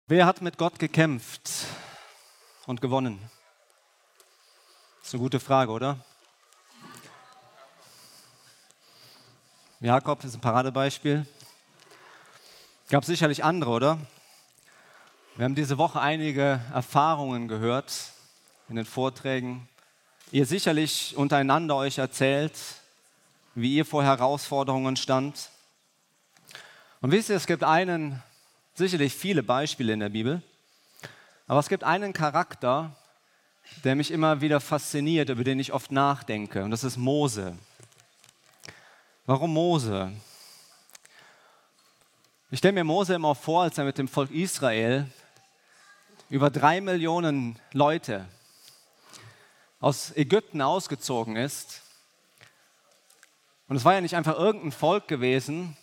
Wer hat mit Gott gekämpft und gewonnen? Das ist eine gute Frage, oder? Jakob ist ein Paradebeispiel. Gab sicherlich andere, oder? Wir haben diese Woche einige Erfahrungen gehört in den Vorträgen. Ihr sicherlich untereinander euch erzählt, wie ihr vor Herausforderungen stand. Und wisst ihr, es gibt sicherlich viele Beispiele in der Bibel, aber es gibt einen Charakter, der mich immer wieder fasziniert, über den ich oft nachdenke, und das ist Mose. Warum Mose? Ich stelle mir Mose immer vor, als er mit dem Volk Israel über 3 Millionen Leute aus Ägypten ausgezogen ist. Und es war ja nicht einfach irgendein Volk gewesen.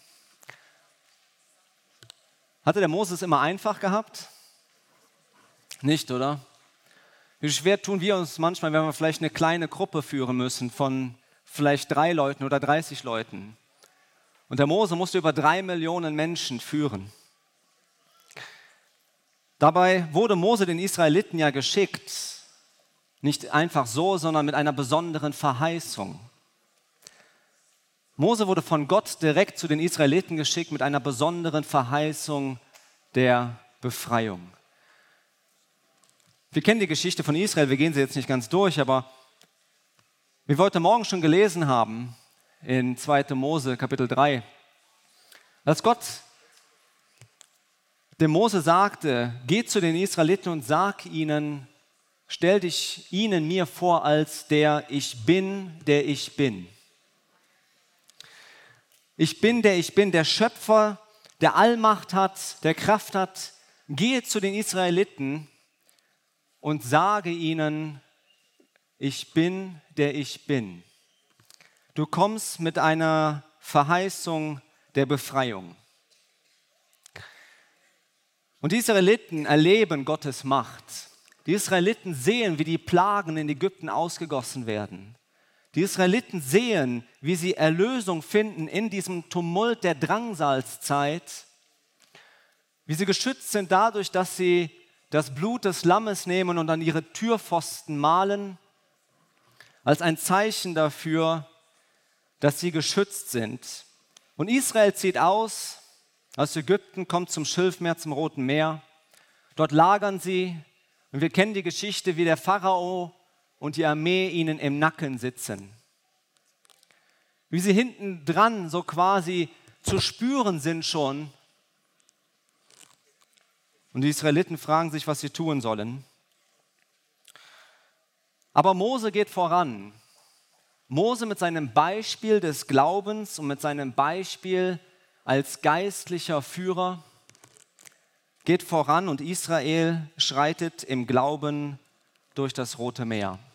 Hatte der Mose es immer einfach gehabt? Nicht, oder? Wie schwer tun wir uns manchmal, wenn wir vielleicht eine kleine Gruppe führen müssen von vielleicht 3 Leuten oder 30 Leuten. Und der Mose musste über 3 Millionen Menschen führen. Dabei wurde Mose den Israeliten ja geschickt, nicht einfach so, sondern mit einer besonderen Verheißung. Mose wurde von Gott direkt zu den Israeliten geschickt mit einer besonderen Verheißung der Befreiung. Wir kennen die Geschichte von Israel, wir gehen sie jetzt nicht ganz durch, aber wie wir heute Morgen schon gelesen haben in 2. Mose Kapitel 3, als Gott dem Mose sagte, geh zu den Israeliten und sag ihnen, stell dich ihnen mir vor als der ich bin, der ich bin. Ich bin, der Schöpfer, der Allmacht hat, der Kraft hat. Gehe zu den Israeliten und sage ihnen, ich bin, der ich bin. Du kommst mit einer Verheißung der Befreiung. Und die Israeliten erleben Gottes Macht. Die Israeliten sehen, wie die Plagen in Ägypten ausgegossen werden. Die Israeliten sehen, wie sie Erlösung finden in diesem Tumult der Drangsalzzeit, wie sie geschützt sind dadurch, dass sie das Blut des Lammes nehmen und an ihre Türpfosten malen, als ein Zeichen dafür, dass sie geschützt sind. Und Israel zieht aus Ägypten, kommt zum Schilfmeer, zum Roten Meer. Dort lagern sie und wir kennen die Geschichte, wie der Pharao und die Armee ihnen im Nacken sitzen. Wie sie hinten dran so quasi zu spüren sind schon. Und die Israeliten fragen sich, was sie tun sollen. Aber Mose geht voran. Mose mit seinem Beispiel des Glaubens und mit seinem Beispiel als geistlicher Führer geht voran und Israel schreitet im Glauben durch das Rote Meer.